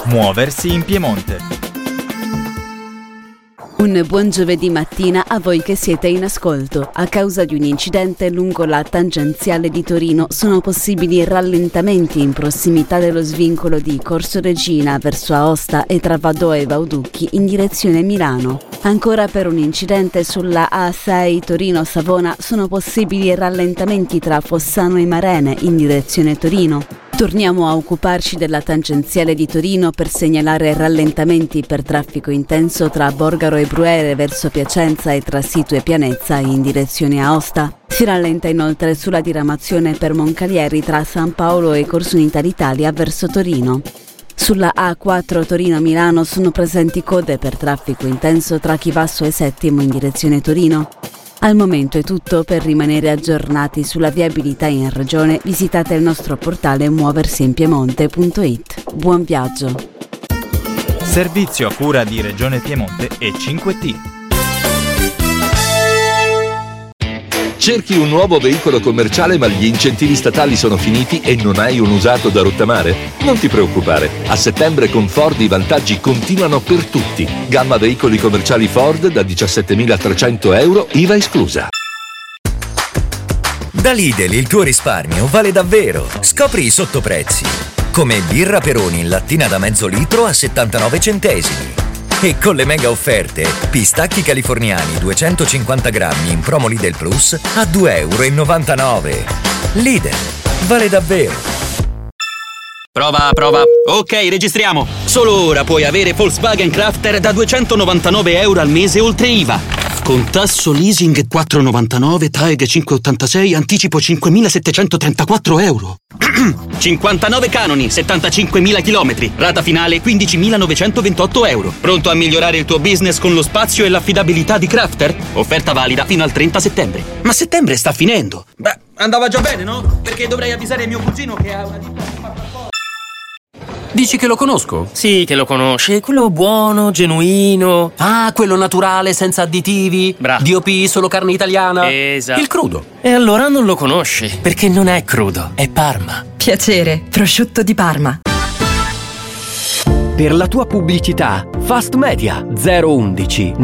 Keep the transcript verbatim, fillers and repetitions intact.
Muoversi in Piemonte. Un buon giovedì mattina a voi che siete in ascolto. A causa di un incidente lungo la tangenziale di Torino sono possibili rallentamenti in prossimità dello svincolo di Corso Regina verso Aosta e tra Vadò e Vauducchi in direzione Milano. Ancora per un incidente sulla A sei Torino-Savona sono possibili rallentamenti tra Fossano e Marene in direzione Torino. Torniamo a occuparci della tangenziale di Torino per segnalare rallentamenti per traffico intenso tra Borgaro e Bruere verso Piacenza e tra Situ e Pianezza in direzione Aosta. Si rallenta inoltre sulla diramazione per Moncalieri tra San Paolo e Corso Unità d'Italia verso Torino. Sulla A quattro Torino-Milano sono presenti code per traffico intenso tra Chivasso e Settimo in direzione Torino. Al momento è tutto. Per rimanere aggiornati sulla viabilità in regione visitate il nostro portale muoversiinpiemonte punto it. Buon viaggio! Servizio a cura di Regione Piemonte e cinque T. Cerchi un nuovo veicolo commerciale ma gli incentivi statali sono finiti e non hai un usato da rottamare? Non ti preoccupare, a settembre con Ford i vantaggi continuano per tutti. Gamma veicoli commerciali Ford da diciassettemilatrecento euro, I V A esclusa. Da Lidl il tuo risparmio vale davvero. Scopri i sottoprezzi. Come birra Peroni in lattina da mezzo litro a settantanove centesimi. E con le mega offerte, pistacchi californiani duecentocinquanta grammi in promo Lidl Plus a due e novantanove euro. Lidl, vale davvero. Prova, prova. Ok, registriamo. Solo ora puoi avere Volkswagen Crafter da duecentonovantanove euro al mese oltre I V A. Con tasso leasing quattro virgola novantanove, T A E G cinque virgola ottantasei, anticipo cinquemilasettecentotrentaquattro euro. cinquantanove canoni, settantacinquemila chilometri, rata finale quindicimilanovecentoventotto euro. Pronto a migliorare il tuo business con lo spazio e l'affidabilità di Crafter? Offerta valida fino al trenta settembre. Ma settembre sta finendo. Beh, andava già bene, no? Perché dovrei avvisare mio cugino che ha una ditta. Dici che lo conosco? Sì, che lo conosci. Quello buono, genuino. Ah, quello naturale, senza additivi. Bravo. D O P, solo carne italiana. Esatto. Il crudo. E allora non lo conosci, perché non è crudo, è Parma. Piacere, prosciutto di Parma. Per la tua pubblicità, Fast Media zero undici